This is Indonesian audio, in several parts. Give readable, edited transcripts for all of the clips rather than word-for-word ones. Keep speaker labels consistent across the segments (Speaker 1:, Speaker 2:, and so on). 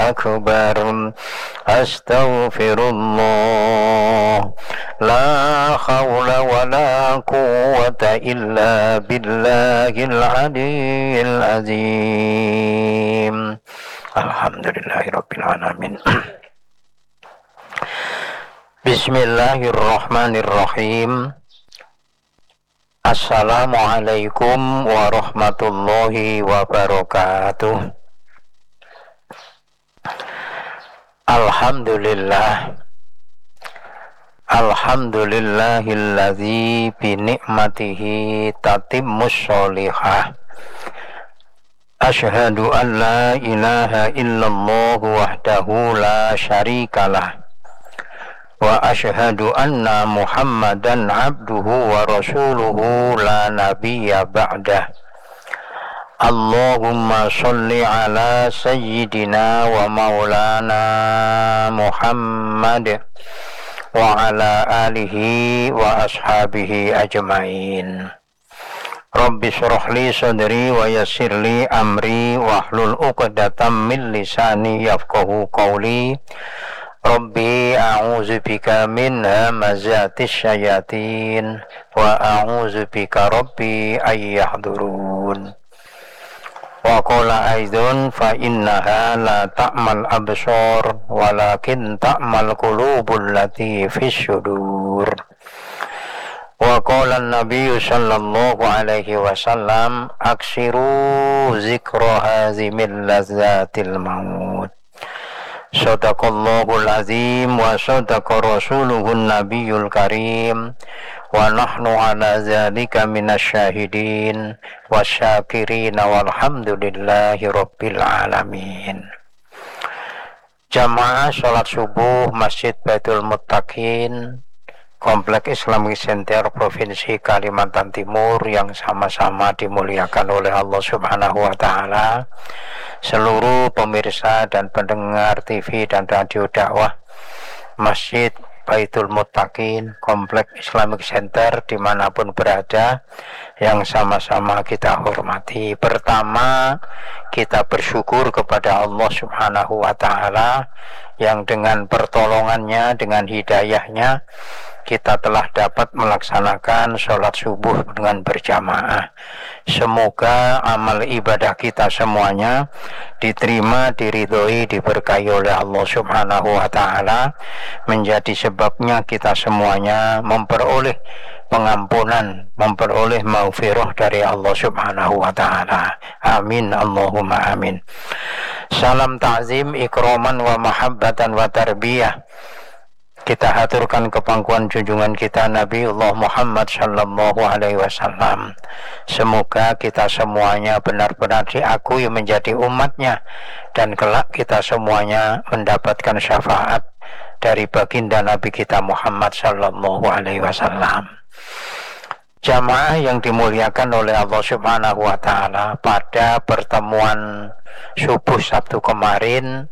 Speaker 1: أكبر أستغفر الله لا حول ولا قوة إلا بالله العلي العظيم الحمد لله رب العالمين Bismillahirrahmanirrahim. Assalamualaikum warahmatullahi wabarakatuh. Alhamdulillahilladzi binikmatihi tatimmus sholihah. Asyhadu an la ilaha illallah wahdahu la syarikalah. Wa asyhadu anna Muhammadan abduhu wa rasuluhu la nabiyya ba'dah. Allahumma sholli ala sayyidina wa maulana Muhammad wa ala alihi wa ashabihi ajmain. Rabbi shrah li sadri wa yassir li amri wa hlul 'uqdatam min lisani yafqahu qawli. Rabbi a'udzu bika min hamazatis syayatin wa a'udzu bika rabbi ay yahdurun. Wa qala aidzun fa innaha la ta'mal absar walakin ta'mal qulubul lati fis sudur. Wa qala an-nabiy sallallahu alaihi wasallam aksiru zikra hazimil lazzatil maut. Sadaqallahul azim wa sadaqa rasuluhun nabiyul karim wa nahnu ala zalika minasyahidin wasyakirin walhamdulillahi rabbil alamin. Jamaah sholat subuh Masjid Baitul Muttaqin Komplek Islamic Center Provinsi Kalimantan Timur yang sama-sama dimuliakan oleh Allah Subhanahu wa Ta'ala, seluruh pemirsa dan pendengar TV dan radio dakwah Masjid Baitul Muttaqin Komplek Islamic Center dimanapun berada, yang sama-sama kita hormati. Pertama, kita bersyukur kepada Allah Subhanahu wa Ta'ala yang dengan pertolongannya, dengan hidayahnya, kita telah dapat melaksanakan sholat subuh dengan berjamaah. Semoga amal ibadah kita semuanya diterima, diridhoi, diberkahi oleh Allah Subhanahu wa Ta'ala, menjadi sebabnya kita semuanya memperoleh pengampunan, memperoleh maghfirah dari Allah Subhanahu wa Ta'ala. Amin Allahumma amin. Salam ta'zim, ikraman wa mahabbatan wa tarbiyah kita haturkan ke pangkuan junjungan kita Nabiullah Muhammad sallallahu alaihi wasallam. Semoga kita semuanya benar-benar diakui menjadi umatnya, dan kelak kita semuanya mendapatkan syafaat dari baginda Nabi kita Muhammad sallallahu alaihi wasallam. Jamaah yang dimuliakan oleh Allah Subhanahu wa Ta'ala, pada pertemuan subuh Sabtu kemarin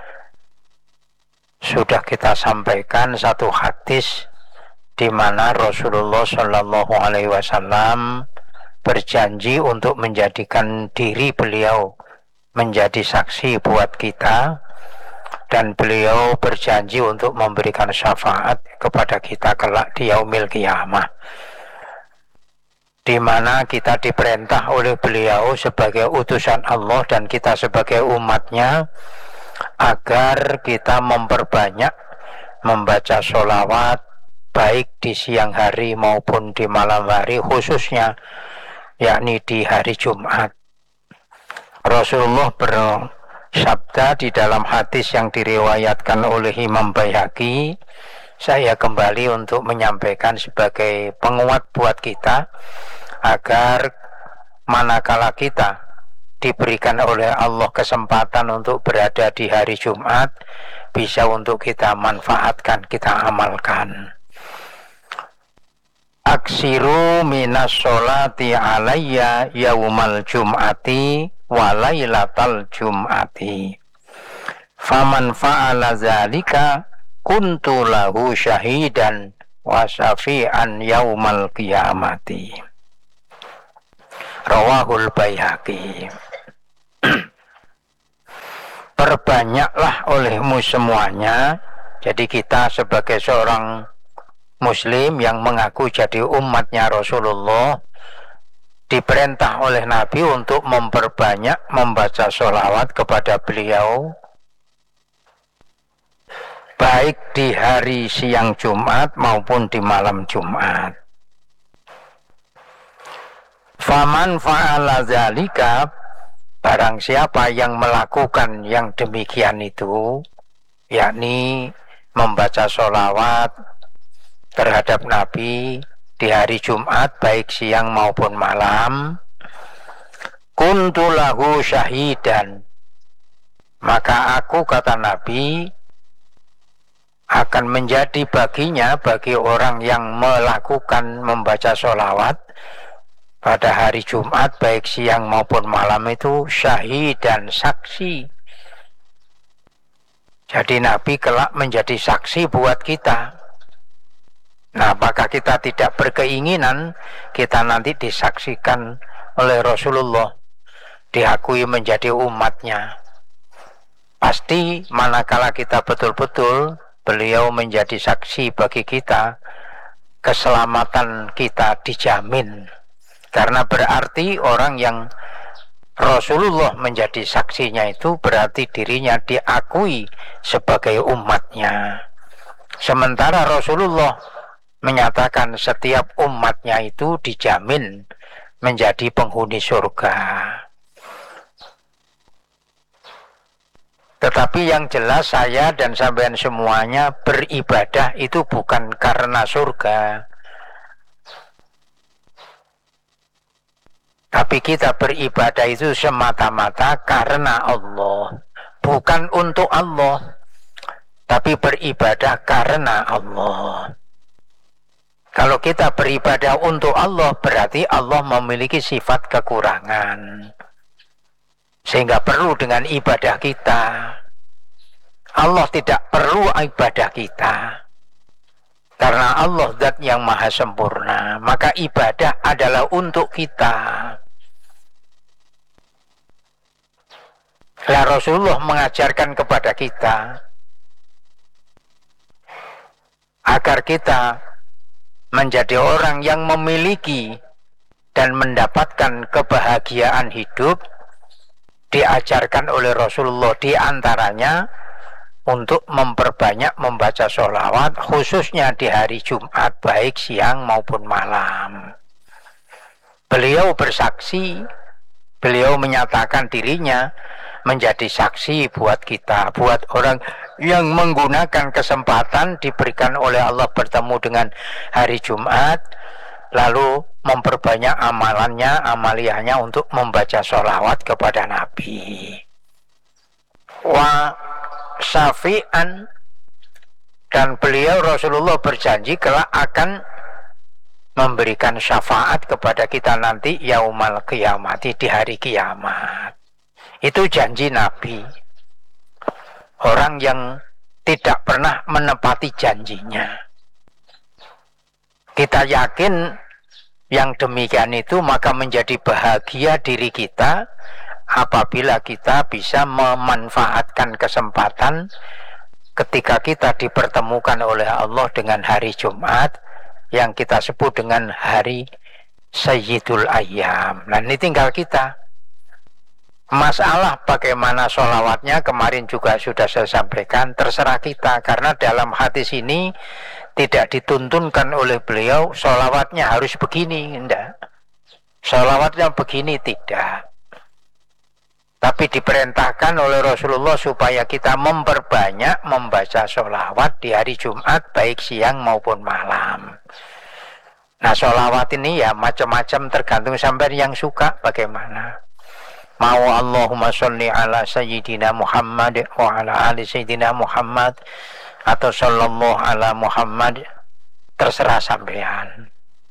Speaker 1: sudah kita sampaikan satu hadis di mana Rasulullah Shallallahu Alaihi Wasallam berjanji untuk menjadikan diri beliau menjadi saksi buat kita, dan beliau berjanji untuk memberikan syafaat kepada kita kelak di yaumil qiyamah, di mana kita diperintah oleh beliau sebagai utusan Allah dan kita sebagai umatnya agar kita memperbanyak membaca sholawat baik di siang hari maupun di malam hari, khususnya yakni di hari Jumat. Rasulullah bersabda di dalam hadis yang diriwayatkan oleh Imam Baihaqi, saya kembali untuk menyampaikan sebagai penguat buat kita agar manakala kita diberikan oleh Allah kesempatan untuk berada di hari Jumat, bisa untuk kita manfaatkan, kita amalkan. Aksiru minas sholati alayya yaumal jum'ati wa laylatal jum'ati. Faman fa'ala zalika kuntu lahu syahidan wa syafi'an yaumal qiyamati. Rawahul Baihaqi. Perbanyaklah olehmu semuanya. Jadi kita sebagai seorang Muslim yang mengaku jadi umatnya Rasulullah, diperintah oleh Nabi untuk memperbanyak membaca sholawat kepada beliau, baik di hari siang Jumat maupun di malam Jumat. Faman fa'ala zalika, barang siapa yang melakukan yang demikian itu, yakni membaca sholawat terhadap Nabi di hari Jumat baik siang maupun malam, kuntu lahu syahidan, maka aku, kata Nabi, akan menjadi baginya, bagi orang yang melakukan membaca sholawat pada hari Jumat baik siang maupun malam itu, syahid dan saksi. Jadi Nabi kelak menjadi saksi buat kita. Nah, apakah kita tidak berkeinginan kita nanti disaksikan oleh Rasulullah, diakui menjadi umatnya? Pasti manakala kita betul-betul beliau menjadi saksi bagi kita, keselamatan kita dijamin. Karena berarti orang yang Rasulullah menjadi saksinya itu berarti dirinya diakui sebagai umatnya. Sementara Rasulullah menyatakan setiap umatnya itu dijamin menjadi penghuni surga. Tetapi yang jelas saya dan sampean semuanya beribadah itu bukan karena surga, tapi kita beribadah itu semata-mata karena Allah, bukan untuk Allah, tapi beribadah karena Allah. Kalau kita beribadah untuk Allah, berarti Allah memiliki sifat kekurangan, sehingga perlu dengan ibadah kita. Allah tidak perlu ibadah kita, karena Allah zat yang maha sempurna, maka ibadah adalah untuk kita. Lah Rasulullah mengajarkan kepada kita agar kita menjadi orang yang memiliki dan mendapatkan kebahagiaan hidup, diajarkan oleh Rasulullah diantaranya untuk memperbanyak membaca sholawat, khususnya di hari Jumat baik siang maupun malam. Beliau bersaksi, beliau menyatakan dirinya menjadi saksi buat kita, buat orang yang menggunakan kesempatan diberikan oleh Allah bertemu dengan hari Jumat, lalu memperbanyak amalannya, amaliyahnya untuk membaca sholawat kepada Nabi. Wa syafi'an, dan beliau Rasulullah berjanji kelak akan memberikan syafaat kepada kita nanti yaumal qiyamati, di hari kiamat. Itu janji Nabi. Orang yang tidak pernah menepati janjinya. Kita yakin yang demikian itu, maka menjadi bahagia diri kita apabila kita bisa memanfaatkan kesempatan ketika kita dipertemukan oleh Allah dengan hari Jumat yang kita sebut dengan hari Sayyidul Ayyam. Nah, ini tinggal kita. Masalah bagaimana sholawatnya kemarin juga sudah saya sampaikan, terserah kita, karena dalam hadis ini tidak dituntunkan oleh beliau sholawatnya harus begini, enggak. Sholawatnya begini, tidak. Tapi diperintahkan oleh Rasulullah supaya kita memperbanyak membaca sholawat di hari Jumat baik siang maupun malam. Nah, sholawat ini ya macam-macam, tergantung sampai yang suka bagaimana. Mau Allahumma sholli ala Sayyidina Muhammad wa ala ali Sayyidina Muhammad, atau sallallahu ala Muhammad, terserah sampean.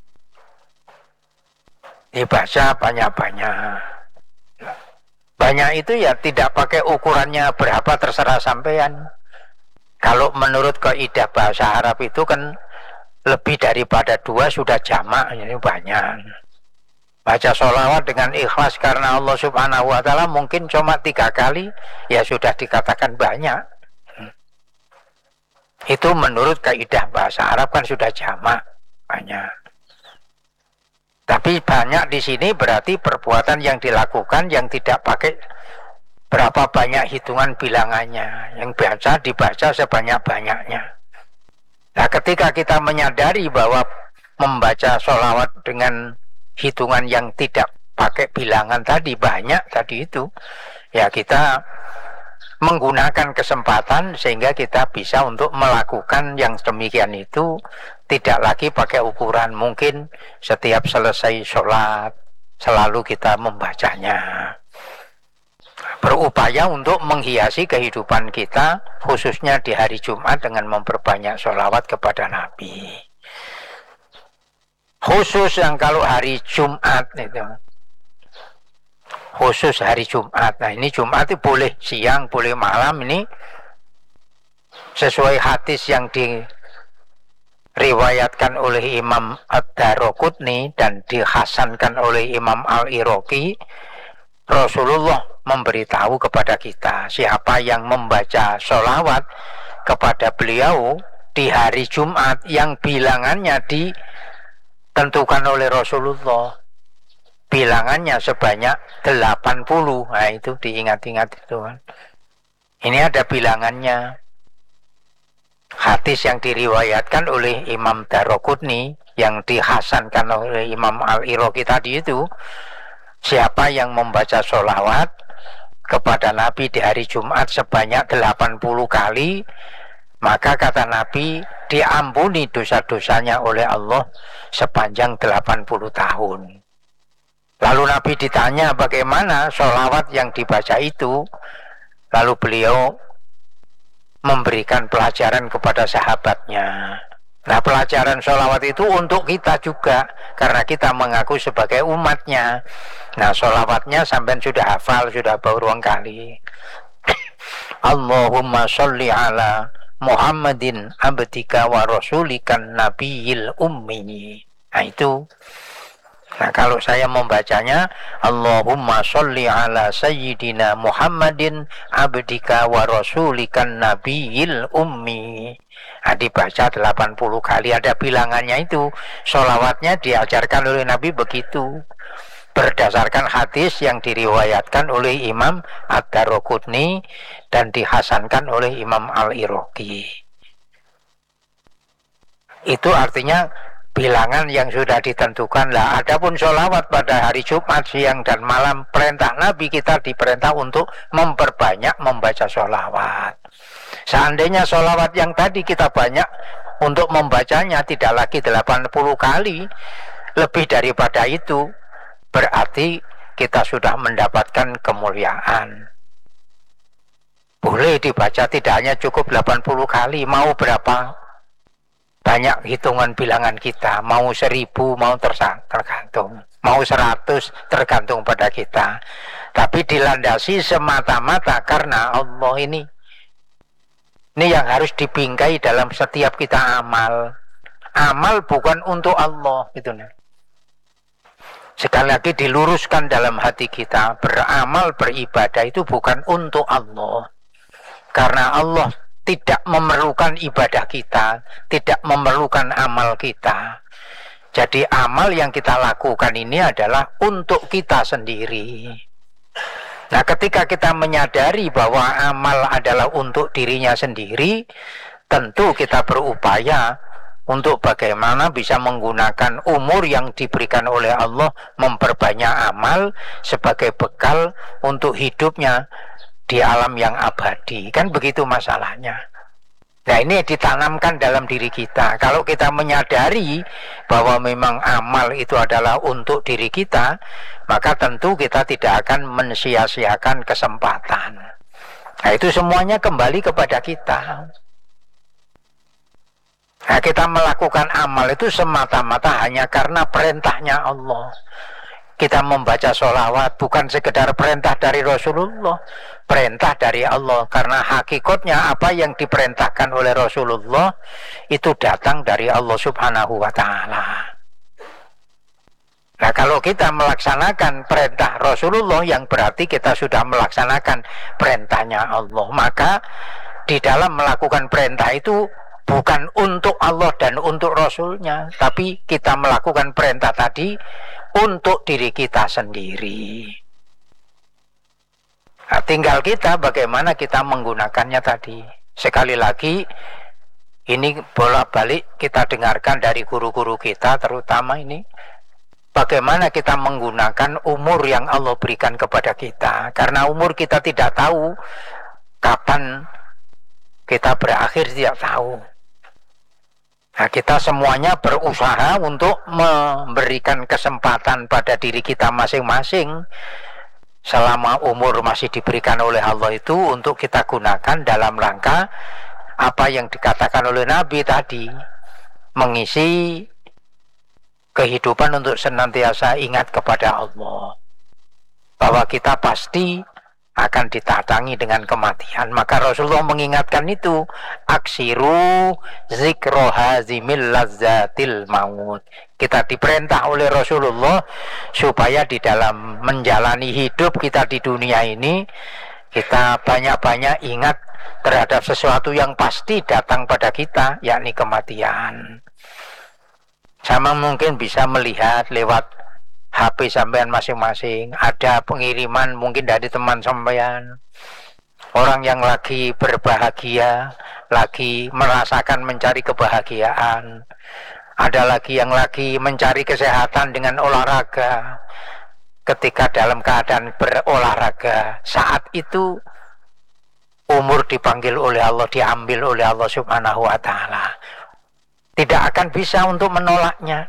Speaker 1: Dibaca banyak-banyak. Banyak itu ya tidak pakai ukurannya berapa, terserah sampean. Kalau menurut kaidah bahasa Arab itu kan lebih daripada 2 sudah jamak, ini banyak. Baca sholawat dengan ikhlas karena Allah subhanahu wa ta'ala mungkin cuma 3 kali, ya sudah dikatakan banyak. Itu menurut kaidah bahasa Arab kan sudah jamak banyak. Tapi banyak di sini berarti perbuatan yang dilakukan yang tidak pakai berapa banyak hitungan bilangannya, yang biasa dibaca sebanyak-banyaknya. Nah, ketika kita menyadari bahwa membaca sholawat dengan hitungan yang tidak pakai bilangan tadi banyak tadi itu, ya kita menggunakan kesempatan sehingga kita bisa untuk melakukan yang demikian itu tidak lagi pakai ukuran. Mungkin setiap selesai sholat selalu kita membacanya, berupaya untuk menghiasi kehidupan kita khususnya di hari Jumat dengan memperbanyak sholawat kepada Nabi. Khusus yang kalau hari Jumat itu, khusus hari Jumat. Nah, ini Jumat itu boleh siang, boleh malam, ini sesuai hadis yang diriwayatkan oleh Imam Ad-Daraqutni dan dihasankan oleh Imam Al-Iraqi. Rasulullah memberitahu kepada kita, siapa yang membaca sholawat kepada beliau di hari Jumat yang bilangannya ditentukan oleh Rasulullah, bilangannya sebanyak 80. Nah, itu diingat-ingat itu kan. Ini ada bilangannya. Hadis yang diriwayatkan oleh Imam Daraqutni yang dihasankan oleh Imam Al-Iraqi tadi itu, siapa yang membaca sholawat kepada Nabi di hari Jumat sebanyak 80 kali, maka kata Nabi diampuni dosa-dosanya oleh Allah sepanjang 80 tahun. Lalu Nabi ditanya bagaimana sholawat yang dibaca itu, lalu beliau memberikan pelajaran kepada sahabatnya. Nah, pelajaran sholawat itu untuk kita juga, karena kita mengaku sebagai umatnya. Nah, sholawatnya sampai sudah hafal, sudah berulang kali. Allahumma sholli ala Muhammadin abdika wa rasulikan nabiyil ummi. Nah, itu. Nah, kalau saya membacanya Allahumma sholli ala sayyidina Muhammadin abdika wa rasulikan nabiyil ummi. Nah, dibaca 80 kali, ada bilangannya itu. Sholawatnya diajarkan oleh Nabi begitu, berdasarkan hadis yang diriwayatkan oleh Imam Ad-Daraqutni dan dihasankan oleh Imam Al-Iraqi. Itu artinya bilangan yang sudah ditentukan lah. Adapun sholawat pada hari Jumat siang dan malam, perintah Nabi kita diperintah untuk memperbanyak membaca sholawat. Seandainya sholawat yang tadi kita banyak untuk membacanya tidak lagi 80 kali, lebih daripada itu, berarti kita sudah mendapatkan kemuliaan. Boleh dibaca tidak hanya cukup 80 kali, mau berapa banyak hitungan bilangan kita, mau 1000, mau tergantung, mau 100 tergantung pada kita. Tapi dilandasi semata-mata karena Allah ini yang harus dibingkai dalam setiap kita amal. Amal bukan untuk Allah, gitu. Sekali lagi diluruskan dalam hati kita, beramal, beribadah itu bukan untuk Allah. Karena Allah tidak memerlukan ibadah kita, tidak memerlukan amal kita. Jadi amal yang kita lakukan ini adalah untuk kita sendiri. Nah, ketika kita menyadari bahwa amal adalah untuk dirinya sendiri, tentu kita berupaya untuk bagaimana bisa menggunakan umur yang diberikan oleh Allah, memperbanyak amal sebagai bekal untuk hidupnya di alam yang abadi. Kan begitu masalahnya. Nah, ini ditanamkan dalam diri kita. Kalau kita menyadari bahwa memang amal itu adalah untuk diri kita, maka tentu kita tidak akan mensia-siakan kesempatan. Nah, itu semuanya kembali kepada kita. Nah, kita melakukan amal itu semata-mata hanya karena perintahnya Allah. Kita membaca sholawat bukan sekedar perintah dari Rasulullah, perintah dari Allah. Karena hakikatnya apa yang diperintahkan oleh Rasulullah itu datang dari Allah Subhanahu wa ta'ala. Nah, kalau kita melaksanakan perintah Rasulullah, yang berarti kita sudah melaksanakan perintahnya Allah. Maka di dalam melakukan perintah itu bukan untuk Allah dan untuk Rasulnya, tapi kita melakukan perintah tadi untuk diri kita sendiri. Nah, tinggal kita bagaimana kita menggunakannya tadi. Sekali lagi, ini bolak-balik kita dengarkan dari guru-guru kita, terutama ini, bagaimana kita menggunakan umur yang Allah berikan kepada kita. Karena umur kita tidak tahu kapan kita berakhir, tidak tahu. Nah, kita semuanya berusaha untuk memberikan kesempatan pada diri kita masing-masing selama umur masih diberikan oleh Allah itu untuk kita gunakan dalam rangka apa yang dikatakan oleh Nabi tadi, mengisi kehidupan untuk senantiasa ingat kepada Allah, bahwa kita pasti akan ditatangi dengan kematian. Maka Rasulullah mengingatkan itu, aksiru zikro hazimil lazzatil maut. Kita diperintah oleh Rasulullah supaya di dalam menjalani hidup kita di dunia ini, kita banyak-banyak ingat terhadap sesuatu yang pasti datang pada kita, yakni kematian. Sama mungkin bisa melihat lewat HP sampean masing-masing, ada pengiriman mungkin dari teman sampean, orang yang lagi berbahagia, lagi merasakan mencari kebahagiaan, ada lagi yang lagi mencari kesehatan dengan olahraga. Ketika dalam keadaan berolahraga, saat itu umur dipanggil oleh Allah, diambil oleh Allah Subhanahu wa ta'ala, tidak akan bisa untuk menolaknya.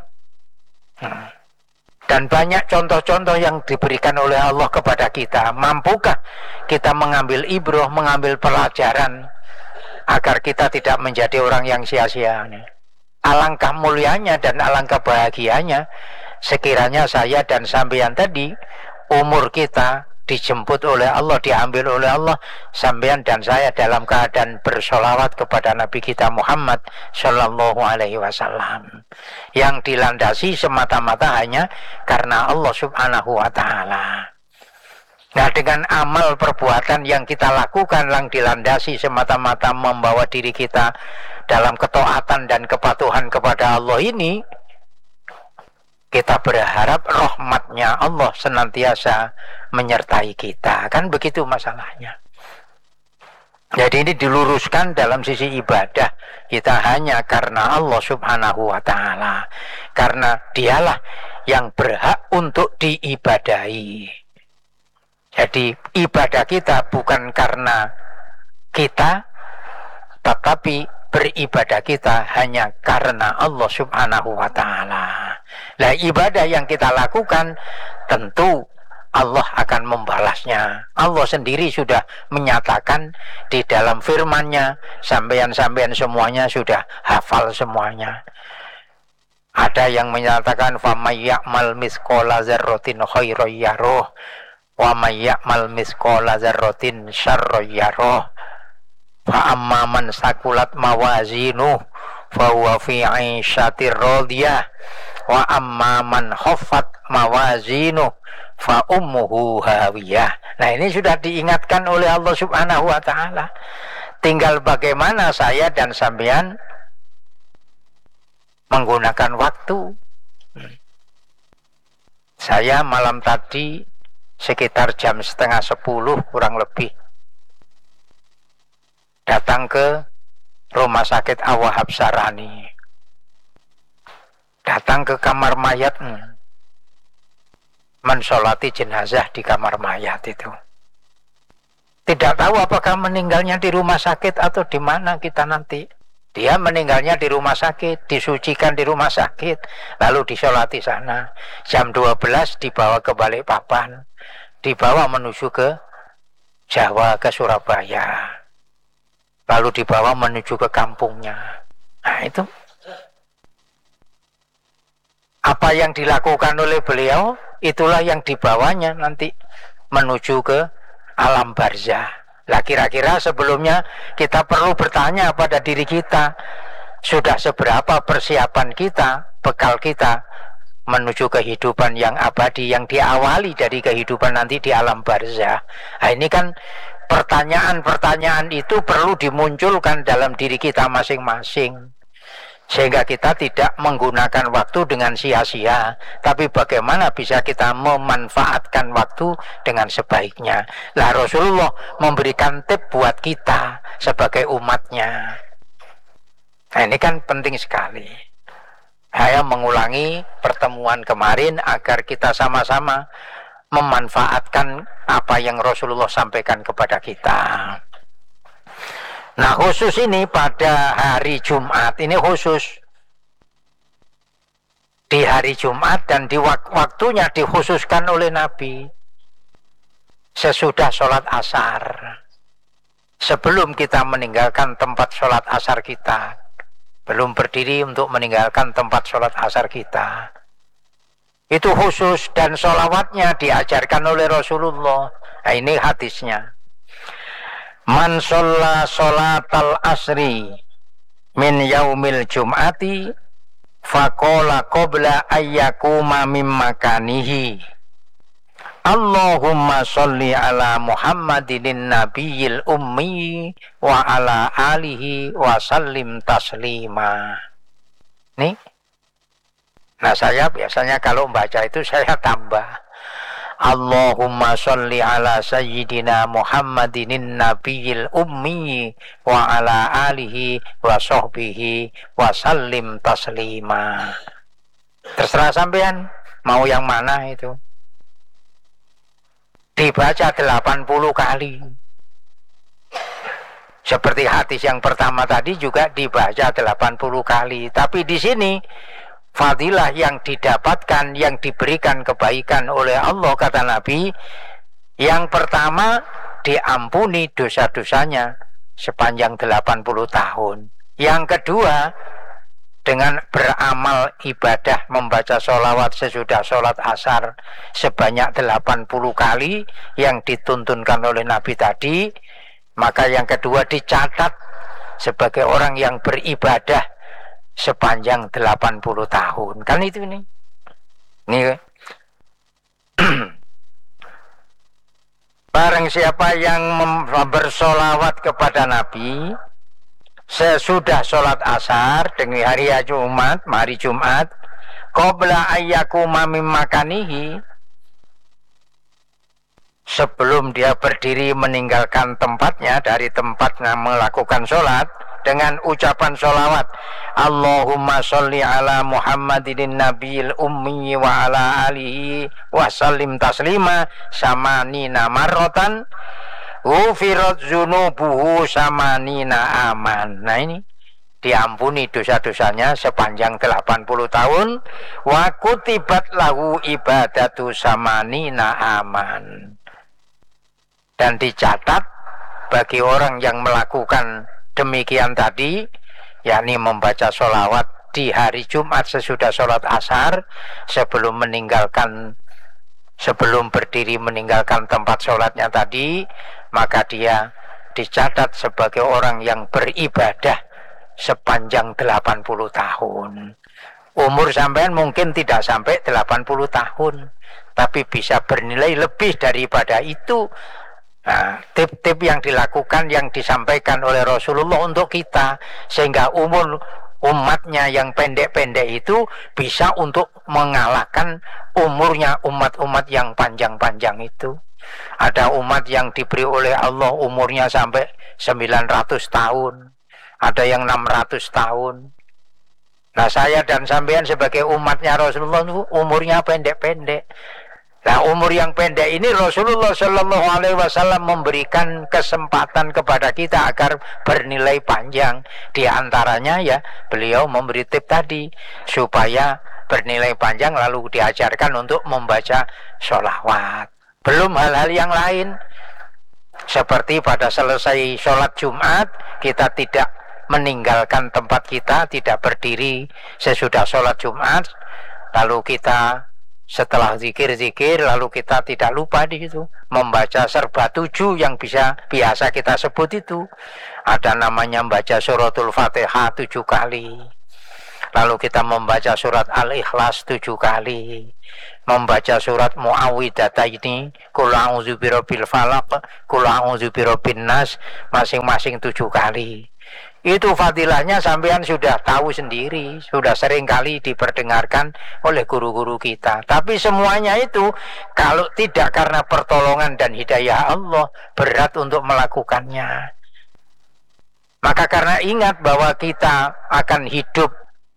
Speaker 1: Dan banyak contoh-contoh yang diberikan oleh Allah kepada kita. Mampukah kita mengambil ibrah, mengambil pelajaran agar kita tidak menjadi orang yang sia-sia? Alangkah mulianya dan alangkah bahagianya sekiranya saya dan sampean tadi, umur kita dijemput oleh Allah, diambil oleh Allah, sampean dan saya dalam keadaan bersolawat kepada Nabi kita Muhammad Sallallahu Alaihi Wasallam, yang dilandasi semata-mata hanya karena Allah Subhanahu Wa Taala. Nah, dengan amal perbuatan yang kita lakukan yang dilandasi semata-mata membawa diri kita dalam ketaatan dan kepatuhan kepada Allah ini, kita berharap rahmatnya Allah senantiasa menyertai kita. Kan begitu masalahnya. Jadi ini diluruskan dalam sisi ibadah kita hanya karena Allah Subhanahu wa ta'ala, karena dialah yang berhak untuk diibadahi. Jadi ibadah kita bukan karena kita, tetapi beribadah kita hanya karena Allah Subhanahu wa ta'ala. Nah, ibadah yang kita lakukan tentu Allah akan membalasnya. Allah sendiri sudah menyatakan di dalam firman-Nya, sampean-sampean semuanya sudah hafal semuanya. Ada yang menyatakan faman ya'mal misqala dzarratin khairan yarah wa may ya'mal misqala dzarratin syarran yarah. Fa amma man sakulat mawazinuh fa huwa fi 'ishatir radiyah wa amma man khaffat mawazinuh fa ummuhu hawiyah. Nah, ini sudah diingatkan oleh Allah Subhanahu wa ta'ala. Tinggal bagaimana saya dan sampean menggunakan waktu. Saya malam tadi sekitar jam 9:30 kurang lebih datang ke rumah sakit Awahab Sarani, datang ke kamar mayat, mensolati jenazah di kamar mayat itu. Tidak tahu apakah meninggalnya di rumah sakit atau di mana kita nanti. Dia meninggalnya di rumah sakit, disucikan di rumah sakit, lalu disolati sana. Jam 12 dibawa ke Balikpapan, dibawa menuju ke Jawa, ke Surabaya, lalu dibawa menuju ke kampungnya. Nah, itu apa yang dilakukan oleh beliau, itulah yang dibawanya nanti menuju ke alam barzah. Lah, kira-kira sebelumnya kita perlu bertanya pada diri kita, sudah seberapa persiapan kita, bekal kita menuju kehidupan yang abadi, yang diawali dari kehidupan nanti di alam barzah. Nah, ini kan pertanyaan-pertanyaan itu perlu dimunculkan dalam diri kita masing-masing, sehingga kita tidak menggunakan waktu dengan sia-sia, tapi bagaimana bisa kita memanfaatkan waktu dengan sebaiknya. Lah Rasulullah memberikan tip buat kita sebagai umatnya. Nah ini kan penting sekali. Saya mengulangi pertemuan kemarin agar kita sama-sama memanfaatkan apa yang Rasulullah sampaikan kepada kita. Nah khusus ini pada hari Jumat, ini khusus di hari Jumat dan di waktunya dikhususkan oleh Nabi sesudah sholat asar, sebelum kita meninggalkan tempat sholat asar kita, belum berdiri untuk meninggalkan tempat sholat asar kita, itu khusus dan sholawatnya diajarkan oleh Rasulullah. Nah ini hadisnya. Man sholla sholatal asri min yaumil jum'ati faqala qabla ayyakuma mim makanihi Allahumma sholli ala Muhammadin nabiyil ummi wa ala alihi wa sallim taslima. Nih. Nah saya biasanya kalau membaca itu saya tambah Allahumma sholli ala sayyidina Muhammadin nabiyil ummi wa ala alihi wa sahbihi wa sallim taslima. Terserah sampean mau yang mana itu. Dibaca 80 kali. Seperti hadis yang pertama tadi juga dibaca 80 kali. Tapi di sini fadilah yang didapatkan, yang diberikan kebaikan oleh Allah, kata Nabi, yang pertama diampuni dosa-dosanya sepanjang 80 tahun. Yang kedua, dengan beramal ibadah membaca sholawat sesudah sholat asar sebanyak 80 kali yang dituntunkan oleh Nabi tadi, maka yang kedua dicatat sebagai orang yang beribadah sepanjang 80 tahun. Kan itu nih. Nih. Barang siapa yang bersolawat kepada Nabi sesudah sholat asar dengan hari Jumat, hari Jumat, qabla ayyakuma mim makanihi, sebelum dia berdiri meninggalkan tempatnya dari tempatnya melakukan sholat, dengan ucapan sholawat Allahumma sholli ala Muhammadin nabiyil ummi wa ala alihi wa sallim taslima samanina marrotan ghufirat zunubuhu samanina aman. Nah ini diampuni dosa-dosanya sepanjang 80 tahun wa kutibat lahu ibadatu samanina aman, dan dicatat bagi orang yang melakukan demikian tadi, yakni membaca sholawat di hari Jumat sesudah sholat asar, sebelum berdiri meninggalkan tempat sholatnya tadi, maka dia dicatat sebagai orang yang beribadah sepanjang 80 tahun. Umur sampean mungkin tidak sampai 80 tahun, tapi bisa bernilai lebih daripada itu. Nah, tip-tip yang dilakukan, yang disampaikan oleh Rasulullah untuk kita, sehingga umur umatnya yang pendek-pendek itu bisa untuk mengalahkan umurnya umat-umat yang panjang-panjang itu. Ada umat yang diberi oleh Allah umurnya sampai 900 tahun, ada yang 600 tahun. Nah saya dan sampean sebagai umatnya Rasulullah itu umurnya pendek-pendek. Nah umur yang pendek ini Rasulullah Shallallahu Alaihi Wasallam memberikan kesempatan kepada kita agar bernilai panjang. Di antaranya ya beliau memberi tip tadi supaya bernilai panjang, lalu diajarkan untuk membaca sholawat. Belum hal-hal yang lain seperti pada selesai sholat Jumat kita tidak meninggalkan tempat kita, tidak berdiri sesudah sholat Jumat, lalu kita setelah zikir-zikir lalu kita tidak lupa di situ membaca serba 7 yang biasa kita sebut itu. Ada namanya membaca suratul Fatihah 7 kali. Lalu kita membaca surat Al-Ikhlas 7 kali, membaca surat Muawwidataini, Qul a'udzu birabbil falaq, Qul a'udzu birabbin nas, masing-masing 7 kali. Itu fadilahnya sampean sudah tahu sendiri, sudah sering kali diperdengarkan oleh guru-guru kita. Tapi semuanya itu kalau tidak karena pertolongan dan hidayah Allah, berat untuk melakukannya. Maka karena ingat bahwa kita akan hidup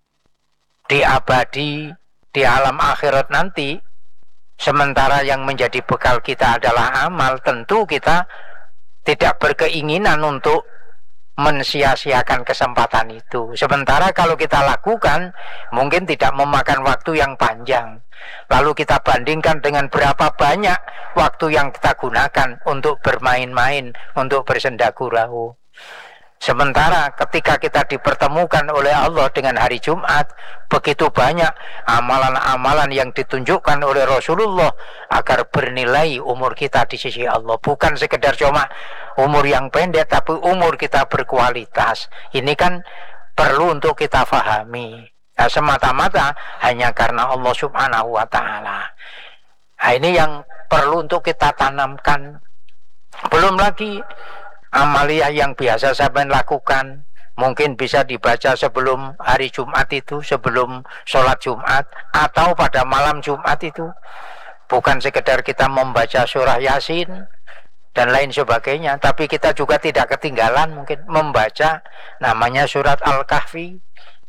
Speaker 1: di abadi, di alam akhirat nanti, sementara yang menjadi bekal kita adalah amal, tentu kita tidak berkeinginan untuk mensia-siakan kesempatan itu. Sementara kalau kita lakukan, mungkin tidak memakan waktu yang panjang. Lalu kita bandingkan dengan berapa banyak waktu yang kita gunakan untuk bermain-main, untuk bersenda gurau. Sementara ketika kita dipertemukan oleh Allah dengan hari Jumat, begitu banyak amalan-amalan yang ditunjukkan oleh Rasulullah agar bernilai umur kita di sisi Allah. Bukan sekedar cuma umur yang pendek, tapi umur kita berkualitas. Ini kan perlu untuk kita fahami. Nah, semata-mata hanya karena Allah Subhanahu wa Ta'ala. Nah, ini yang perlu untuk kita tanamkan. Belum lagi amalia yang biasa saya lakukan, mungkin bisa dibaca sebelum hari Jumat itu, sebelum sholat Jumat, atau pada malam Jumat itu. Bukan sekedar kita membaca surah Yasin dan lain sebagainya, tapi kita juga tidak ketinggalan mungkin membaca namanya surat Al-Kahfi.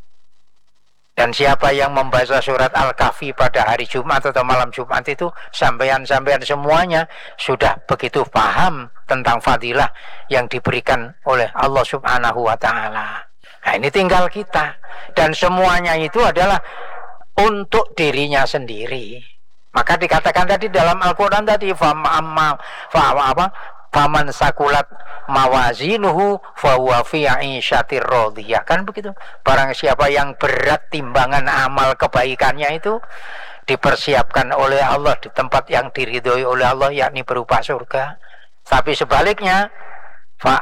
Speaker 1: Dan siapa yang membaca surat Al-Kahfi pada hari Jumat atau malam Jumat itu, sampean-sampean semuanya sudah begitu paham tentang fadilah yang diberikan oleh Allah Subhanahu wa Ta'ala. Nah, ini tinggal kita. Dan semuanya itu adalah untuk dirinya sendiri. Maka dikatakan tadi dalam Al-Quran tadi, faman sakulat mawazinuhu fahuwa fi 'ishatir radiyah, kan begitu. Barang siapa yang berat timbangan amal kebaikannya itu, dipersiapkan oleh Allah di tempat yang diridhoi oleh Allah, yakni berupa surga. Tapi sebaliknya, wa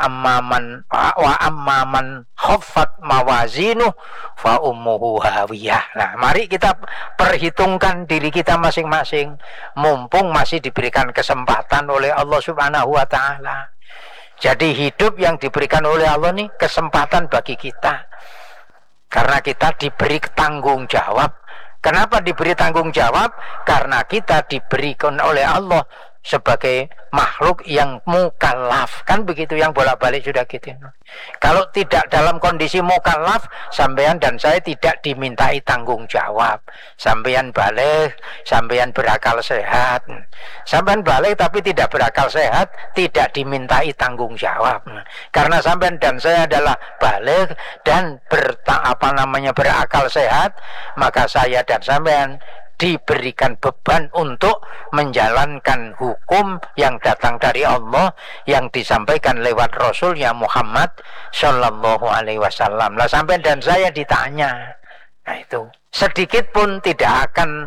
Speaker 1: amman khaffat mawazinuh fa ummuhu hawiyah. Nah, mari kita perhitungkan diri kita masing-masing, mumpung masih diberikan kesempatan oleh Allah Subhanahu wa Ta'ala. Jadi hidup yang diberikan oleh Allah ini kesempatan bagi kita, karena kita diberi tanggung jawab. Kenapa diberi tanggung jawab? Karena kita diberikan oleh Allah sebagai makhluk yang mukallaf, kan begitu, yang bolak-balik sudah gitu. Kalau tidak dalam kondisi mukallaf, sampean dan saya tidak dimintai tanggung jawab. Sampean balik, sampean berakal sehat. Sampean balik tapi tidak berakal sehat, tidak dimintai tanggung jawab. Karena sampean dan saya adalah balik dan berakal sehat, maka saya dan sampean diberikan beban untuk menjalankan hukum yang datang dari Allah, yang disampaikan lewat Rasulnya Muhammad Sallallahu Alaihi Wasallam. Lah sampai dan saya ditanya, nah itu sedikit pun tidak akan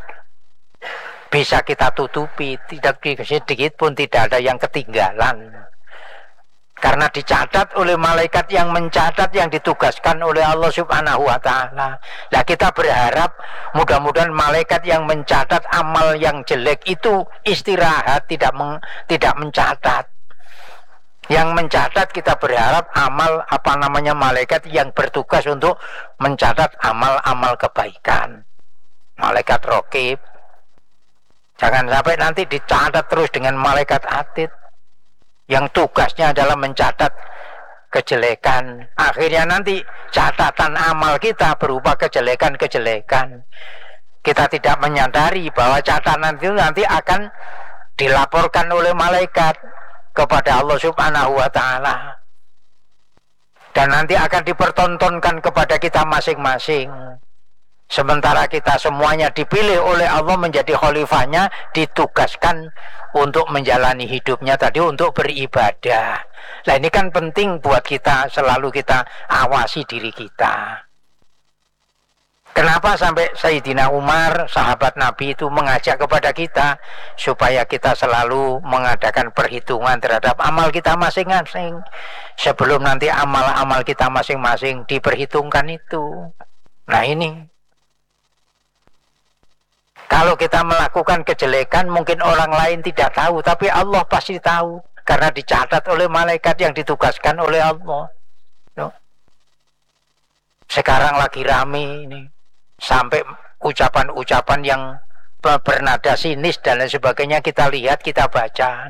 Speaker 1: bisa kita tutupi, sedikit pun tidak ada yang ketinggalan. Karena dicatat oleh malaikat yang mencatat, yang ditugaskan oleh Allah Subhanahu wa Ta'ala. Nah, kita berharap mudah-mudahan malaikat yang mencatat amal yang jelek itu istirahat, tidak mencatat. Yang mencatat kita berharap malaikat yang bertugas untuk mencatat amal-amal kebaikan. Malaikat Raqib. Jangan sampai nanti dicatat terus dengan malaikat Atid, yang tugasnya adalah mencatat kejelekan. Akhirnya nanti catatan amal kita berupa kejelekan-kejelekan. Kita tidak menyadari bahwa catatan itu nanti akan dilaporkan oleh malaikat kepada Allah Subhanahu wa Ta'ala. Dan nanti akan dipertontonkan kepada kita masing-masing. Sementara kita semuanya dipilih oleh Allah menjadi khalifahnya, ditugaskan untuk menjalani hidupnya tadi, untuk beribadah. Nah, ini kan penting buat kita, selalu kita awasi diri kita. Kenapa sampai Sayyidina Umar, sahabat Nabi itu mengajak kepada kita supaya kita selalu mengadakan perhitungan terhadap amal kita masing-masing, sebelum nanti amal-amal kita masing-masing diperhitungkan itu. Nah ini, kalau kita melakukan kejelekan mungkin orang lain tidak tahu, tapi Allah pasti tahu karena dicatat oleh malaikat yang ditugaskan oleh Allah. Sekarang lagi rame ini, sampai ucapan-ucapan yang bernada sinis dan lain sebagainya kita lihat, kita baca.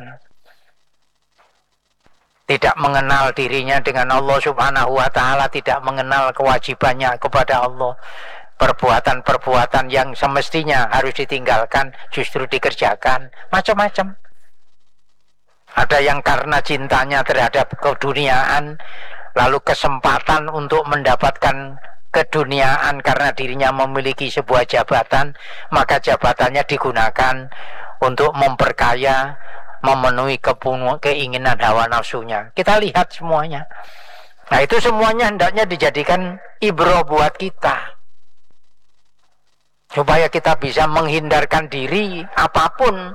Speaker 1: Tidak mengenal dirinya dengan Allah Subhanahu wa ta'ala, tidak mengenal kewajibannya kepada Allah. Perbuatan-perbuatan yang semestinya harus ditinggalkan justru dikerjakan, macam-macam. Ada yang karena cintanya terhadap keduniaan, lalu kesempatan untuk mendapatkan keduniaan karena dirinya memiliki sebuah jabatan, maka jabatannya digunakan untuk memperkaya, memenuhi keinginan hawa nafsunya. Kita lihat semuanya. Nah itu semuanya hendaknya dijadikan ibrah buat kita, supaya kita bisa menghindarkan diri apapun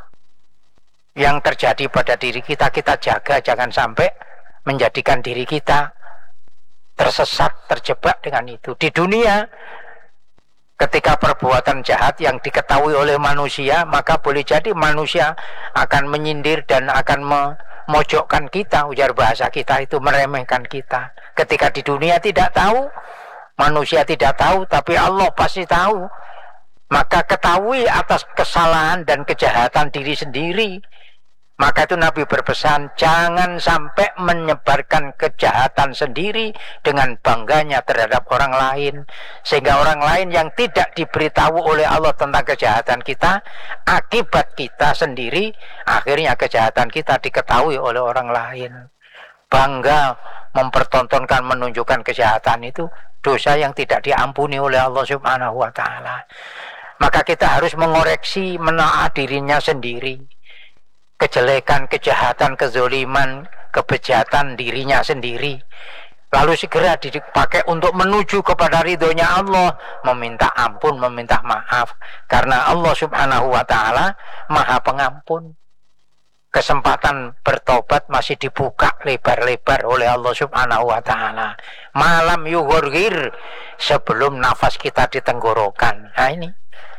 Speaker 1: yang terjadi pada diri kita, kita jaga jangan sampai menjadikan diri kita tersesat, terjebak dengan itu. Di dunia, ketika perbuatan jahat yang diketahui oleh manusia, maka boleh jadi manusia akan menyindir dan akan memojokkan kita, ujar bahasa kita itu meremehkan kita. Ketika di dunia tidak tahu, manusia tidak tahu, tapi Allah pasti tahu. Maka ketahui atas kesalahan dan kejahatan diri sendiri. Maka itu Nabi berpesan, jangan sampai menyebarkan kejahatan sendiri dengan bangganya terhadap orang lain, sehingga orang lain yang tidak diberitahu oleh Allah tentang kejahatan kita, akibat kita sendiri, akhirnya kejahatan kita diketahui oleh orang lain. Bangga mempertontonkan, menunjukkan kejahatan itu dosa yang tidak diampuni oleh Allah Subhanahu wa ta'ala. Maka kita harus mengoreksi, menaati dirinya sendiri. Kejelekan, kejahatan, kezoliman, kebejatan dirinya sendiri, lalu segera dipakai untuk menuju kepada ridhonya Allah, meminta ampun, meminta maaf, karena Allah Subhanahu wa ta'ala maha pengampun. Kesempatan bertobat masih dibuka lebar-lebar oleh Allah Subhanahu wa ta'ala. Malam yughurghir, sebelum nafas kita di tenggorokan. Nah ini,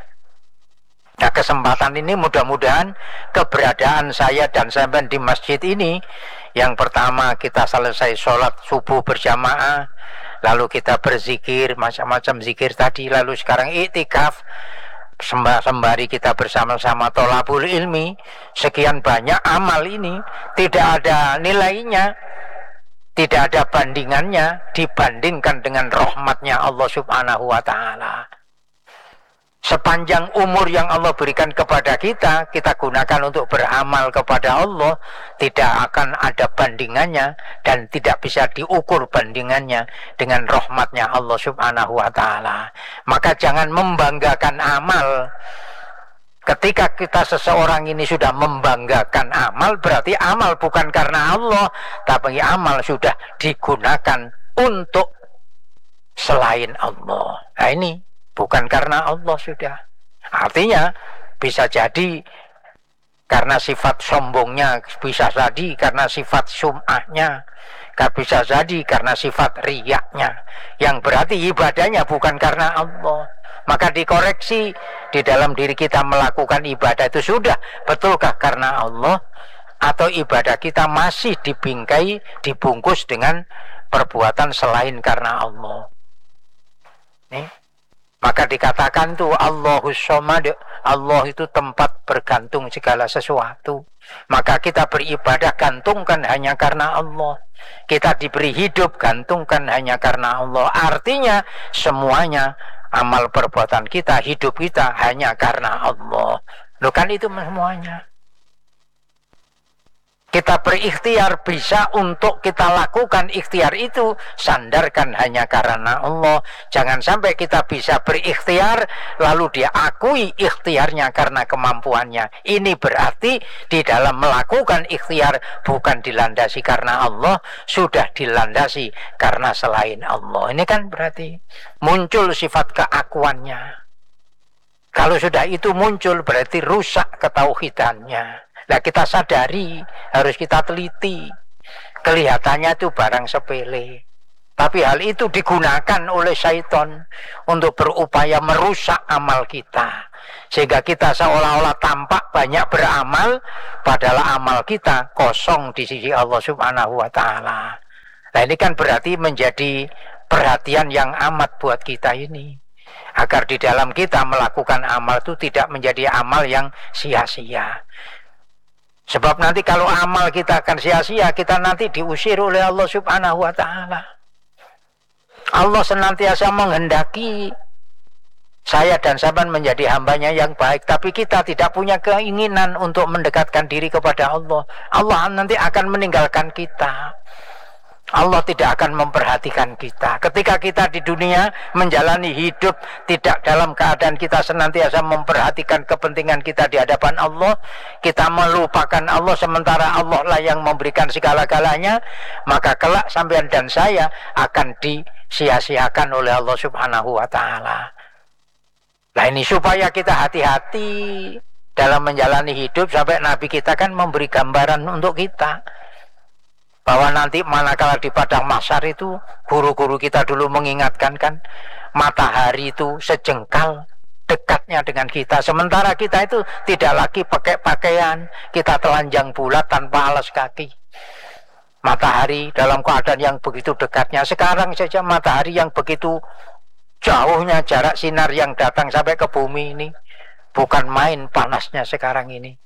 Speaker 1: nah kesempatan ini mudah-mudahan keberadaan saya dan sampean di masjid ini, yang pertama kita selesai sholat subuh berjamaah, lalu kita berzikir, macam-macam zikir tadi, lalu sekarang iktikaf, sembari kita bersama-sama tholabul ilmi, sekian banyak amal ini tidak ada nilainya, tidak ada bandingannya dibandingkan dengan rahmatnya Allah Subhanahu wa ta'ala. Sepanjang umur yang Allah berikan kepada kita, kita gunakan untuk beramal kepada Allah, tidak akan ada bandingannya dan tidak bisa diukur bandingannya dengan rahmatnya Allah Subhanahu wa ta'ala. Maka jangan membanggakan amal. Ketika kita seseorang ini sudah membanggakan amal, berarti amal bukan karena Allah, tapi amal sudah digunakan untuk selain Allah. Nah ini bukan karena Allah sudah. Artinya bisa jadi karena sifat sombongnya, bisa jadi karena sifat sum'ahnya, bisa jadi karena sifat riyaknya, yang berarti ibadahnya bukan karena Allah. Maka dikoreksi di dalam diri kita melakukan ibadah itu sudah betulkah karena Allah, atau ibadah kita masih dibingkai, dibungkus dengan perbuatan selain karena Allah. Nih, maka dikatakan tuh Allahus Somad, Allah itu tempat bergantung segala sesuatu. Maka kita beribadah gantungkan hanya karena Allah. Kita diberi hidup gantungkan hanya karena Allah. Artinya semuanya, amal perbuatan kita, hidup kita hanya karena Allah. Loh kan itu semuanya. Kita berikhtiar bisa untuk kita lakukan ikhtiar itu, sandarkan hanya karena Allah. Jangan sampai kita bisa berikhtiar lalu dia akui ikhtiarnya karena kemampuannya. Ini berarti di dalam melakukan ikhtiar bukan dilandasi karena Allah, sudah dilandasi karena selain Allah. Ini kan berarti muncul sifat keakuannya. Kalau sudah itu muncul berarti rusak ketauhidannya. Nah kita sadari, harus kita teliti. Kelihatannya itu barang sepele, Tapi hal itu digunakan oleh syaitan untuk berupaya merusak amal kita. Sehingga kita seolah-olah tampak banyak beramal, padahal amal kita kosong di sisi Allah Subhanahu wa ta'ala. Nah ini kan berarti menjadi perhatian yang amat buat kita ini. Agar di dalam kita melakukan amal itu tidak menjadi amal yang sia-sia. Sebab nanti kalau amal kita akan sia-sia, kita nanti diusir oleh Allah Subhanahu wa ta'ala. Allah senantiasa menghendaki saya dan sahabat menjadi hambanya yang baik, tapi kita tidak punya keinginan untuk mendekatkan diri kepada Allah. Allah nanti akan meninggalkan kita. Allah tidak akan memperhatikan kita. Ketika kita di dunia menjalani hidup tidak dalam keadaan kita senantiasa memperhatikan kepentingan kita di hadapan Allah, kita melupakan Allah sementara Allah lah yang memberikan segala-galanya, maka kelak sampean dan saya akan disia-siakan oleh Allah Subhanahu wa ta'ala. Nah ini supaya kita hati-hati dalam menjalani hidup, sampai Nabi kita kan memberi gambaran untuk kita bahwa nanti manakala di padang mahsyar itu, guru-guru kita dulu mengingatkan kan, matahari itu sejengkal dekatnya dengan kita, sementara kita itu tidak lagi pakai pakaian, kita telanjang bulat tanpa alas kaki. Matahari dalam keadaan yang begitu dekatnya. Sekarang saja matahari yang begitu jauhnya jarak sinar yang datang sampai ke bumi ini, bukan main panasnya sekarang ini.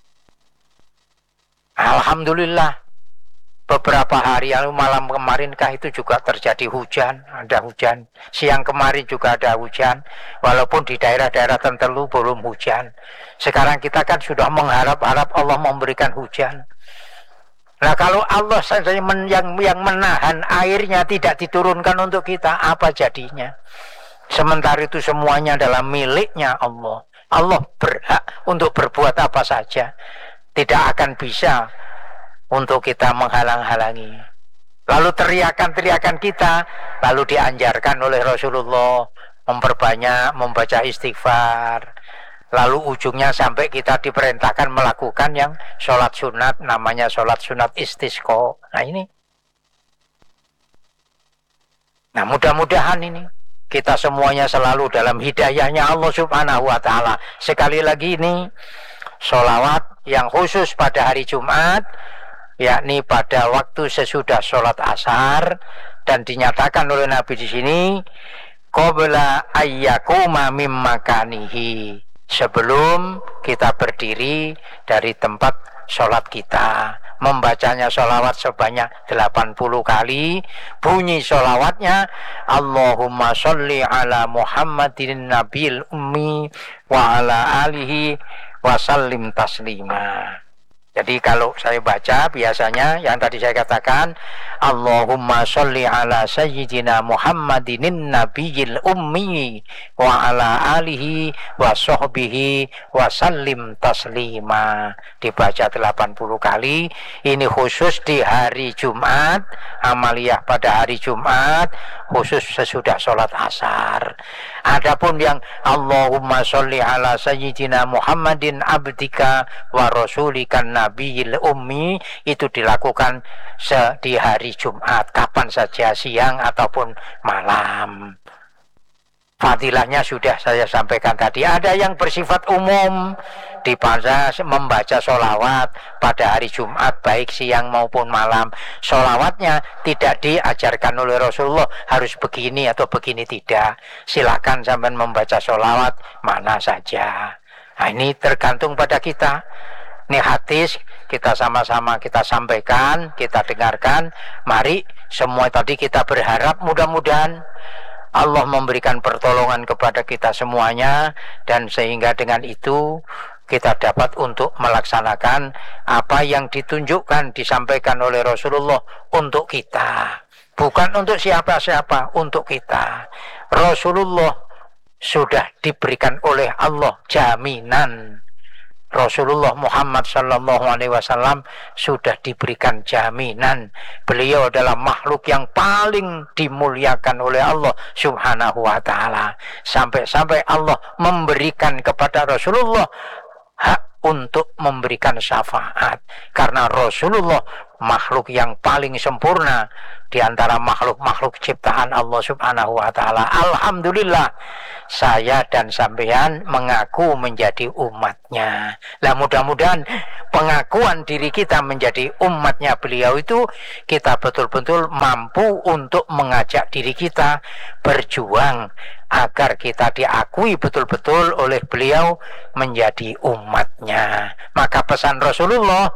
Speaker 1: Alhamdulillah, beberapa hari lalu malam kemarinkah itu juga terjadi hujan, ada hujan. Siang kemarin juga ada hujan, walaupun di daerah-daerah tertentu belum hujan. Sekarang kita kan sudah mengharap-harap Allah memberikan hujan. Nah kalau Allah saja yang menahan airnya tidak diturunkan untuk kita, apa jadinya? Sementara itu semuanya adalah miliknya Allah. Allah berhak untuk berbuat apa saja. Tidak akan bisa untuk kita menghalang-halangi. Lalu teriakan-teriakan kita lalu dianjarkan oleh Rasulullah memperbanyak membaca istighfar. Lalu ujungnya sampai kita diperintahkan melakukan yang sholat sunat, namanya sholat sunat istisqa. Nah ini. Nah mudah-mudahan ini kita semuanya selalu dalam hidayahnya Allah Subhanahu wa ta'ala. Sekali lagi ini sholawat yang khusus pada hari Jumat, yakni pada waktu sesudah sholat asar, dan dinyatakan oleh Nabi di sini qabla ayyakuma mim makanihi, sebelum kita berdiri dari tempat sholat kita, membacanya sholawat sebanyak 80 kali. Bunyi sholawatnya Allahumma sholli ala Muhammadin nabil ummi wa ala alihi wa sallim taslima. Jadi kalau saya baca biasanya yang tadi saya katakan Allahumma sholli ala sayyidina Muhammadinin nabiyil ummi wa ala alihi wa sahbihi wa sallim taslima, dibaca 80 kali. Ini khusus di hari Jumat, amaliyah pada hari Jumat, khusus sesudah sholat asar. Adapun yang Allahumma sholli ala sayyidina Muhammadin abdika wa rasulikan nabiyil ummi, itu dilakukan di hari Jumat, kapan saja, siang ataupun malam. Fadilahnya sudah saya sampaikan tadi. Ada yang bersifat umum, dibaca membaca sholawat pada hari Jumat baik siang maupun malam. Sholawatnya tidak diajarkan oleh Rasulullah harus begini atau begini, tidak. Silakan sampai membaca sholawat mana saja. Nah ini tergantung pada kita. Ini hadis kita sama-sama kita sampaikan, kita dengarkan. Mari semua tadi kita berharap mudah-mudahan Allah memberikan pertolongan kepada kita semuanya, dan sehingga dengan itu kita dapat untuk melaksanakan apa yang ditunjukkan, disampaikan oleh Rasulullah untuk kita. Bukan untuk siapa-siapa, untuk kita. Rasulullah sudah diberikan oleh Allah jaminan. Rasulullah Muhammad sallallahu alaihi wasallam sudah diberikan jaminan. Beliau adalah makhluk yang paling dimuliakan oleh Allah Subhanahu wa ta'ala. Sampai-sampai Allah memberikan kepada Rasulullah hak untuk memberikan syafaat. Karena Rasulullah makhluk yang paling sempurna di antara makhluk-makhluk ciptaan Allah Subhanahu wa taala. Alhamdulillah, saya dan sampean mengaku menjadi umatnya. Lah mudah-mudahan pengakuan diri kita menjadi umatnya beliau itu kita betul-betul mampu untuk mengajak diri kita berjuang agar kita diakui betul-betul oleh beliau menjadi umatnya. Maka pesan Rasulullah,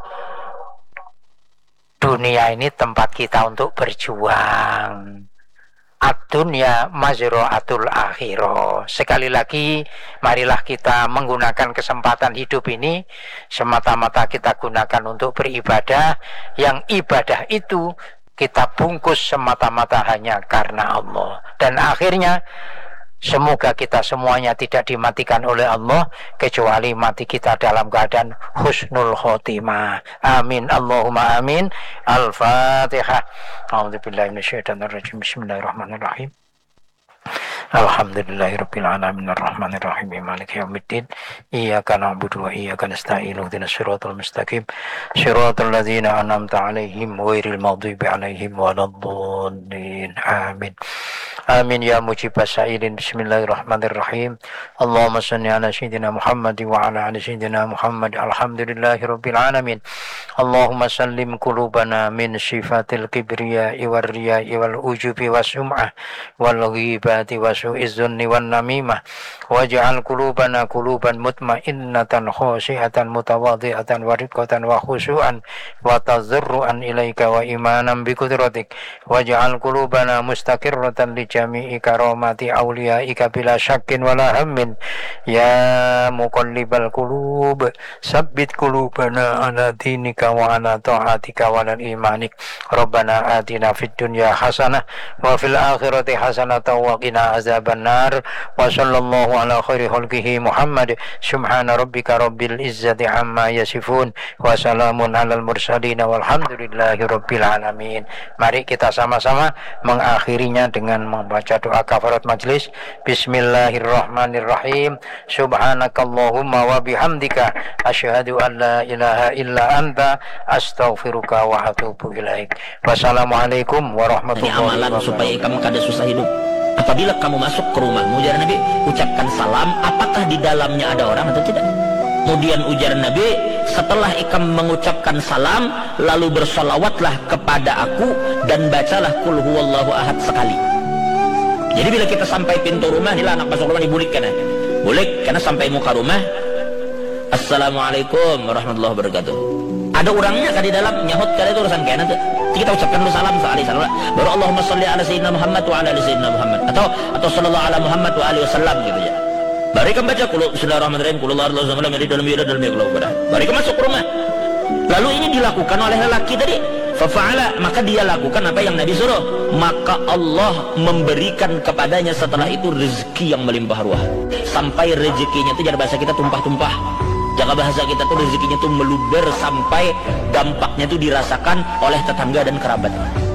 Speaker 1: dunia ini tempat kita untuk berjuang. Ad-dunya mazra'atul akhirah. Sekali lagi, marilah kita menggunakan kesempatan hidup ini semata-mata kita gunakan untuk beribadah. Yang ibadah itu kita bungkus semata-mata hanya karena Allah. Dan akhirnya semoga kita semuanya tidak dimatikan oleh Allah kecuali mati kita dalam keadaan husnul khotimah. Amin Allahumma amin. Al-Fatihah. A'udzubillahi minasyaitonirrajim. Bismillahirrahmanirrahim. Alhamdulillahirabbil alamin arrahmanir rahim maliki yaumiddin iyyaka na'budu wa iyyaka nasta'in ihdinas siratal mustaqim siratal ladzina an'amta 'alaihim ghairil maghdubi 'alaihim waladdallin amin. Amin ya mujibas sa'ilin. Bismillahirrahmanirrahim. Allahumma shalli ala sayyidina Muhammad wa ala ali sayyidina Muhammad. Alhamdulillahirabbil alamin. Allahumma sallim qulubana min sifatil kibriya wal riya'i wal ujubi was sum'ah wal ghibati was su'iz dzunni wan namimah waj'al qulubana quluban mutmainnatan khashi'atan mutawadhi'atan wa riqatan wa khushu'an wa tadharruan ilaika wa imanan bi qudratik waj'al qulubana mustaqirratan li jami'i karamati awliyaika bila syakkin wala hammin ya muqallibal qulub sabbit qulubana ala dinika wa ala ta'atika wa ala imanik. Rabbana atina fid dunya hasanah wa fil akhirati hasanah wa qina azaban nar. Wa sallallahu ala khairi khalqihi Muhammad. Subhana rabbika rabbil izzati amma yasifun wa salamun alal mursalin walhamdulillahi rabbil alamin. Mari kita sama-sama mengakhirinya dengan membaca doa kafarat majlis. Bismillahirrahmanirrahim. Subhanakallahumma wa bihamdika asyhadu an la ilaha illa anta astaghfiruka wa atubu ilaik. Wassalamualaikum warahmatullahi wabarakatuh.
Speaker 2: Amalan supaya kamu kada susah hidup. Apabila kamu masuk ke rumah, ujar Nabi, ucapkan salam, apakah di dalamnya ada orang atau tidak. Kemudian ujar Nabi, setelah ikam mengucapkan salam, lalu bersolawatlah kepada aku dan bacalah kul huwallahu ahad sekali. Jadi bila kita sampai pintu rumah, inilah anak masuk rumah dibulikkan ya. Bulik, karena sampai muka rumah, Assalamualaikum warahmatullahi wabarakatuh. Ada orangnya kan di dalam, nyahut kali itu urusan kena tuh. Kita ucapkan dulu salam sekali, baru Allahumma sholli ala sayyidina Muhammad wa ala ali sayyidina Muhammad, atau sallallahu ala Muhammad wa alihi wasallam gitu ya. Baru ikan baca qul bismillahirrahmanirrahim qul huwallahu ahad allahu samad lam yalid walam yulad. Baru ikan masuk ke rumah. Lalu ini dilakukan oleh lelaki tadi. Fafa'ala, maka dia lakukan apa yang Nabi suruh. Maka Allah memberikan kepadanya setelah itu rezeki yang melimpah ruah. Sampai rezekinya itu jangan bahasa kita tumpah-tumpah. Jaga bahasa kita tuh rezekinya tuh meluber sampai dampaknya tuh dirasakan oleh tetangga dan kerabat.